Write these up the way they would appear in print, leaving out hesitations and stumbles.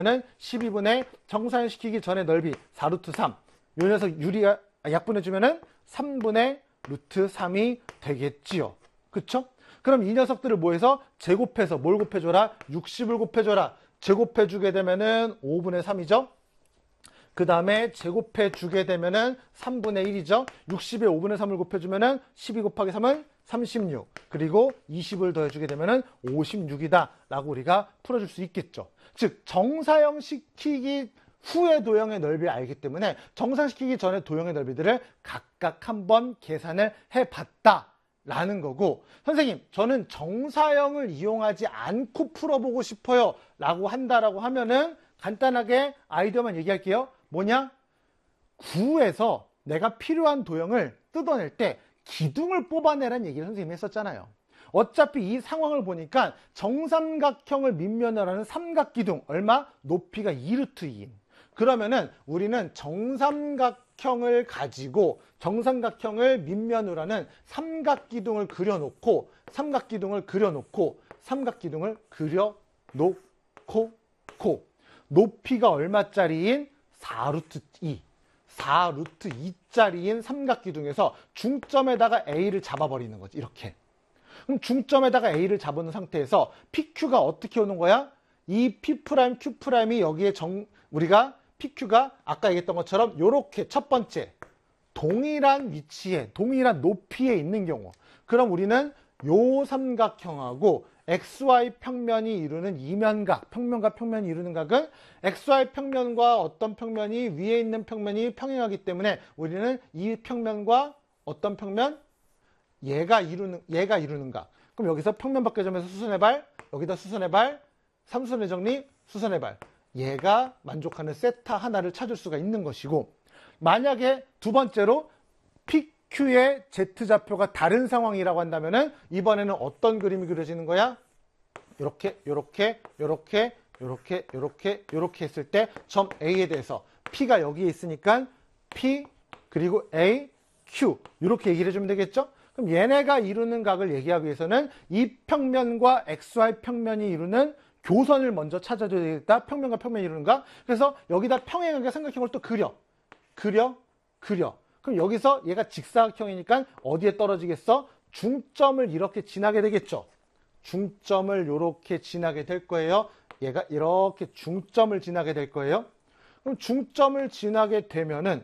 는 12분의 정사형시키기 전에 넓이 4루트 3. 요 녀석 약분해주면은 3분의 루트 3이 되겠지요. 그쵸? 그럼 이 녀석들을 뭐해서 제곱해서 뭘 곱해줘라? 60을 곱해줘라. 제곱해주게 되면은 5분의 3이죠. 그 다음에 제곱해주게 되면은 3분의 1이죠. 60에 5분의 3을 곱해주면은 12 곱하기 3은 36. 그리고 20을 더해주게 되면은 56이다. 라고 우리가 풀어줄 수 있겠죠. 즉, 정사형시키기 후의 도형의 넓이를 알기 때문에 정사시키기 전에 도형의 넓이들을 각각 한번 계산을 해봤다. 라는 거고, 선생님, 저는 정사형을 이용하지 않고 풀어보고 싶어요. 라고 한다라고 하면은 간단하게 아이디어만 얘기할게요. 뭐냐? 구에서 내가 필요한 도형을 뜯어낼 때 기둥을 뽑아내라는 얘기를 선생님이 했었잖아요. 어차피 이 상황을 보니까 정삼각형을 밑면으로 하는 삼각기둥, 얼마? 높이가 2루트 2인. 그러면은 우리는 정삼각형을 가지고 정삼각형을 밑면으로 하는 삼각기둥을 그려놓고 높이가 얼마짜리인 4루트 2. 4루트 2짜리인 삼각기둥에서 중점에다가 A를 잡아버리는 거지. 이렇게. 그럼 중점에다가 A를 잡아놓은 상태에서 PQ가 어떻게 오는 거야? 이 P', Q'이 여기에 우리가 PQ가 아까 얘기했던 것처럼 이렇게 첫 번째 동일한 위치에, 동일한 높이에 있는 경우, 그럼 우리는 요 삼각형하고 XY 평면이 이루는 이면각, 평면과 평면이 이루는 각은 XY 평면과 어떤 평면이 위에 있는 평면이 평행하기 때문에 우리는 이 평면과 어떤 평면? 얘가 이루는 각. 그럼 여기서 평면 바뀌어지면서 수선의 발, 여기다 수선의 발, 삼수선의 정리, 수선의 발. 얘가 만족하는 세타 하나를 찾을 수가 있는 것이고, 만약에 두 번째로 PQ의 Z좌표가 다른 상황이라고 한다면은 이번에는 어떤 그림이 그려지는 거야? 요렇게 했을 때 점 A에 대해서 P가 여기에 있으니까 P 그리고 A, Q 이렇게 얘기를 해주면 되겠죠? 그럼 얘네가 이루는 각을 얘기하기 위해서는 이 평면과 XY 평면이 이루는 교선을 먼저 찾아줘야 되겠다. 평면과 평면이 이루는 각. 그래서 여기다 평행하게 삼각형을 또 그려. 그럼 여기서 얘가 직사각형이니까 어디에 떨어지겠어? 중점을 이렇게 지나게 되겠죠. 중점을 이렇게 지나게 될 거예요. 얘가 이렇게 중점을 지나게 될 거예요. 그럼 중점을 지나게 되면은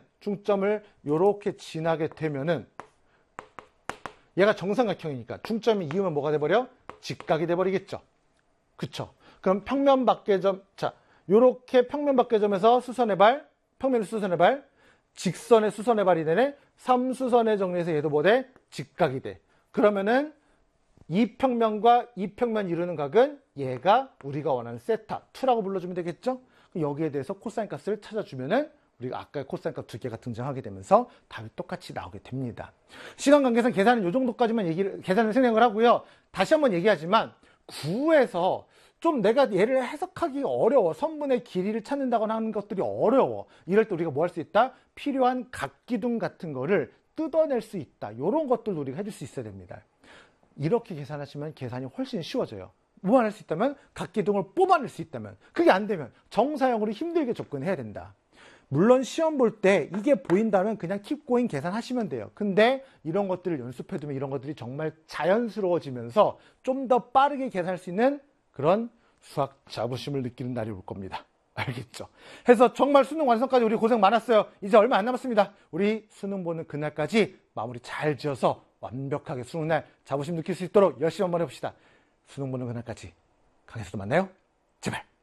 얘가 정삼각형이니까 중점이 이으면 뭐가 돼버려? 직각이 돼버리겠죠. 그쵸? 그럼 평면 밖의 요렇게 평면 밖의 점에서 수선의 발, 평면의 수선의 발, 직선의 수선의 발이 되네. 3수선의 정리에서 얘도 뭐 돼? 직각이 돼. 그러면은 이 평면과 이 평면 이루는 각은 얘가 우리가 원하는 세타 2라고 불러주면 되겠죠? 여기에 대해서 코사인 값을 찾아주면은 우리가 아까 코사인 값 두 개가 등장하게 되면서 답이 똑같이 나오게 됩니다. 시간 관계상 계산은 이 정도까지만 계산을 생략을 하고요. 다시 한번 얘기하지만 9에서 좀 내가 얘를 해석하기 어려워. 선분의 길이를 찾는다거나 하는 것들이 어려워. 이럴 때 우리가 뭐 할 수 있다? 필요한 각기둥 같은 거를 뜯어낼 수 있다. 이런 것들도 우리가 해줄 수 있어야 됩니다. 이렇게 계산하시면 계산이 훨씬 쉬워져요. 뭐만 할 수 있다면? 각기둥을 뽑아낼 수 있다면. 그게 안 되면 정사형으로 힘들게 접근해야 된다. 물론 시험 볼 때 이게 보인다면 그냥 킵고잉 계산하시면 돼요. 근데 이런 것들을 연습해두면 이런 것들이 정말 자연스러워지면서 좀 더 빠르게 계산할 수 있는 그런 수학 자부심을 느끼는 날이 올 겁니다. 알겠죠? 해서 정말 수능 완성까지 우리 고생 많았어요. 이제 얼마 안 남았습니다. 우리 수능 보는 그날까지 마무리 잘 지어서 완벽하게 수능날 자부심 느낄 수 있도록 열심히 한번 해봅시다. 수능 보는 그날까지 강에서도 만나요. 제발.